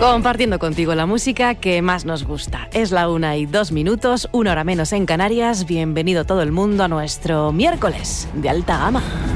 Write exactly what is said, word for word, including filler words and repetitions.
Compartiendo contigo la música que más nos gusta. Es la una y dos minutos, una hora menos en Canarias. Bienvenido todo el mundo a nuestro miércoles de alta gama.